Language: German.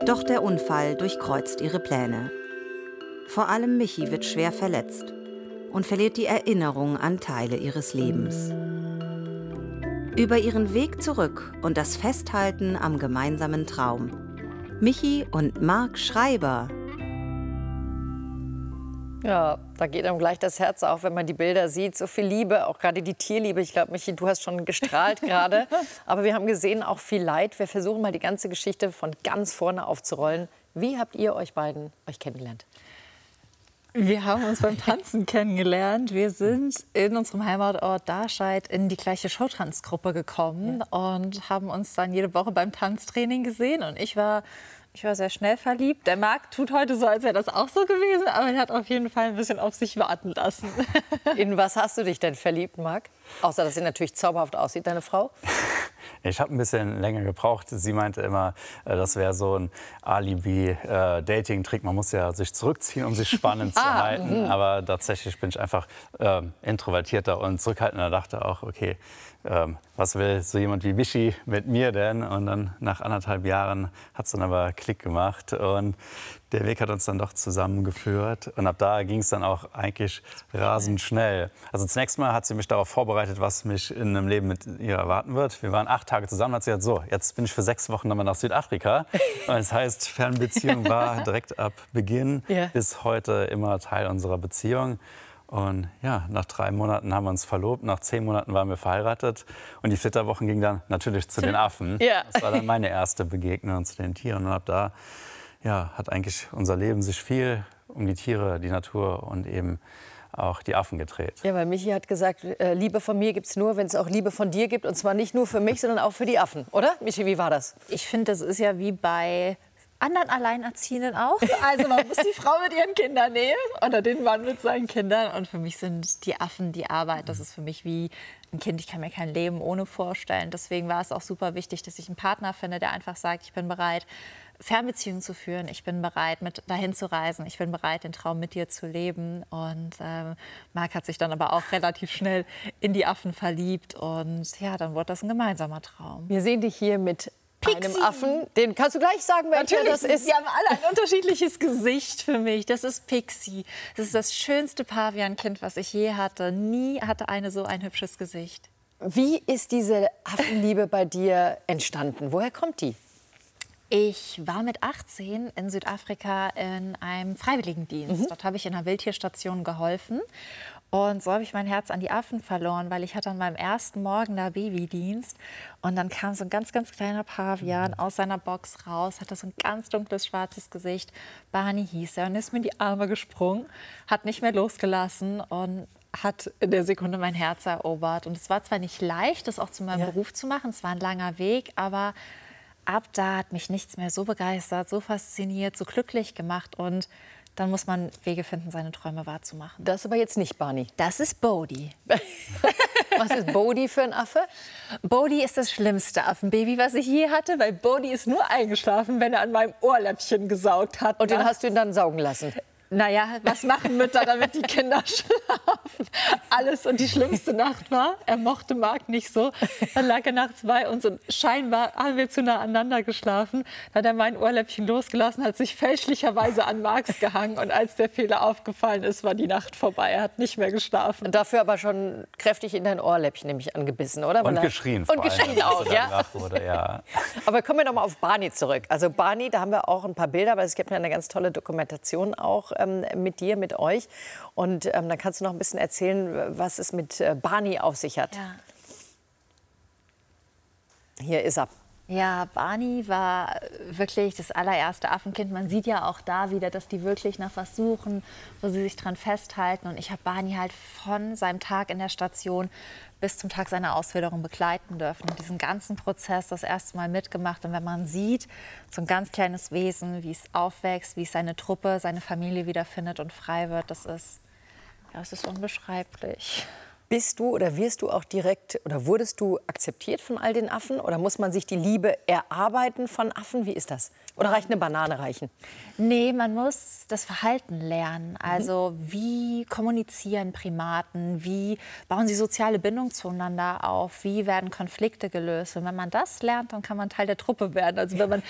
Doch der Unfall durchkreuzt ihre Pläne. Vor allem Michi wird schwer verletzt und verliert die Erinnerung an Teile ihres Lebens. Über ihren Weg zurück und das Festhalten am gemeinsamen Traum. Michi und Marc Schreiber. Ja, da geht einem gleich das Herz auf, wenn man die Bilder sieht. So viel Liebe, auch gerade die Tierliebe. Ich glaube, Michi, du hast schon gestrahlt gerade. Aber wir haben gesehen, auch viel Leid. Wir versuchen mal die ganze Geschichte von ganz vorne aufzurollen. Wie habt ihr euch beiden kennengelernt? Wir haben uns beim Tanzen kennengelernt. Wir sind in unserem Heimatort Darscheid in die gleiche Showtanzgruppe gekommen und haben uns dann jede Woche beim Tanztraining gesehen. Und ich war sehr schnell verliebt. Der Marc tut heute so, als wäre das auch so gewesen, aber er hat auf jeden Fall ein bisschen auf sich warten lassen. In was hast du dich denn verliebt, Marc? Außer, dass sie natürlich zauberhaft aussieht, deine Frau? Ich habe ein bisschen länger gebraucht. Sie meinte immer, das wäre so ein Alibi-Dating-Trick. Man muss ja sich zurückziehen, um sich spannend zu halten. Aber tatsächlich bin ich einfach introvertierter und zurückhaltender. Dachte auch, okay, was will so jemand wie Michi mit mir denn? Und dann nach 1,5 Jahren hat es dann aber Klick gemacht. Und der Weg hat uns dann doch zusammengeführt. Und ab da ging es dann auch eigentlich rasend schnell. Also zunächst mal hat sie mich darauf vorbereitet, was mich in einem Leben mit ihr erwarten wird. Wir waren 8 Tage zusammen. Hat sie gesagt, so, jetzt bin ich für 6 Wochen nochmal nach Südafrika. Und das heißt, Fernbeziehung war direkt ab Beginn bis heute immer Teil unserer Beziehung. Und ja, nach 3 Monaten haben wir uns verlobt, nach 10 Monaten waren wir verheiratet. Und die Flitterwochen gingen dann natürlich zu den Affen. Ja. Das war dann meine erste Begegnung zu den Tieren. Und ab da hat eigentlich unser Leben sich viel um die Tiere, die Natur und eben auch die Affen gedreht. Ja, weil Michi hat gesagt, Liebe von mir gibt es nur, wenn es auch Liebe von dir gibt. Und zwar nicht nur für mich, sondern auch für die Affen. Oder? Michi, wie war das? Ich finde, das ist ja wie bei anderen Alleinerziehenden auch. Also man muss die Frau mit ihren Kindern nehmen oder den Mann mit seinen Kindern. Und für mich sind die Affen die Arbeit. Das ist für mich wie ein Kind. Ich kann mir kein Leben ohne vorstellen. Deswegen war es auch super wichtig, dass ich einen Partner finde, der einfach sagt, ich bin bereit, Fernbeziehungen zu führen. Ich bin bereit, mit dahin zu reisen. Ich bin bereit, den Traum mit dir zu leben. Und Marc hat sich dann aber auch relativ schnell in die Affen verliebt. Und ja, dann wurde das ein gemeinsamer Traum. Wir sehen dich hier mit einem Affen. Den kannst du gleich sagen, welcher das ist. Sie haben alle ein unterschiedliches Gesicht für mich. Das ist Pixie. Das ist das schönste Paviankind, was ich je hatte. Nie hatte eine so ein hübsches Gesicht. Wie ist diese Affenliebe bei dir entstanden? Woher kommt die? Ich war mit 18 in Südafrika in einem Freiwilligendienst. Dort habe ich in einer Wildtierstation geholfen. Und so habe ich mein Herz an die Affen verloren, weil ich hatte an meinem ersten Morgen da Babydienst. Und dann kam so ein ganz, ganz kleiner Pavian aus seiner Box raus, hatte so ein ganz dunkles, schwarzes Gesicht. Barney hieß er und ist mir in die Arme gesprungen, hat nicht mehr losgelassen und hat in der Sekunde mein Herz erobert. Und es war zwar nicht leicht, das auch zu meinem Beruf zu machen, es war ein langer Weg, aber ab da hat mich nichts mehr so begeistert, so fasziniert, so glücklich gemacht. Und dann muss man Wege finden, seine Träume wahrzumachen. Das ist aber jetzt nicht Barney. Das ist Bodhi. Was ist Bodhi für ein Affe? Bodhi ist das schlimmste Affenbaby, was ich je hatte, weil Bodhi ist nur eingeschlafen, wenn er an meinem Ohrläppchen gesaugt hat. Und den hast du ihn dann saugen lassen? Naja, was machen Mütter, damit die Kinder schlafen? Alles. Und die schlimmste Nacht war, er mochte Marc nicht so. Dann lag er nachts bei uns und scheinbar haben wir zu nah aneinander geschlafen. Dann hat er mein Ohrläppchen losgelassen, hat sich fälschlicherweise an Marcs gehangen. Und als der Fehler aufgefallen ist, war die Nacht vorbei. Er hat nicht mehr geschlafen. Und dafür aber schon kräftig in dein Ohrläppchen nämlich angebissen, oder? Und geschrien vor allem. Und geschrien auch, ja. Ja. Aber kommen wir noch mal auf Barney zurück. Also Barney, da haben wir auch ein paar Bilder, weil es gibt ja eine ganz tolle Dokumentation auch mit dir, mit euch. Und dann kannst du noch ein bisschen erzählen, was es mit Barney auf sich hat. Ja. Hier ist er. Ja, Barney war wirklich das allererste Affenkind. Man sieht ja auch da wieder, dass die wirklich nach was suchen, wo sie sich dran festhalten. Und ich habe Barney halt von seinem Tag in der Station bis zum Tag seiner Auswilderung begleiten dürfen. Und diesen ganzen Prozess das erste Mal mitgemacht. Und wenn man sieht, so ein ganz kleines Wesen, wie es aufwächst, wie es seine Truppe, seine Familie wiederfindet und frei wird, das ist unbeschreiblich. Bist du oder wirst du auch direkt oder wurdest du akzeptiert von all den Affen? Oder muss man sich die Liebe erarbeiten von Affen? Wie ist das? Oder reicht eine Banane reichen? Nee, man muss das Verhalten lernen. Also wie kommunizieren Primaten? Wie bauen sie soziale Bindung zueinander auf? Wie werden Konflikte gelöst? Und wenn man das lernt, dann kann man Teil der Truppe werden. Also wenn man